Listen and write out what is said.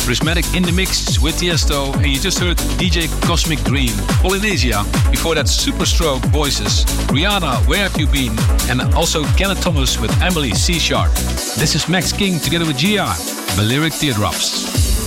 Prismatic in the mix with Tiesto, and you just heard DJ Cosmic Dream, Polynesia. Before that, Superstroke Voices, Rihanna, Where Have You Been, and also Kenneth Thomas with Emily C. Sharp. This is Max King together with GR, Balearic Teardrops.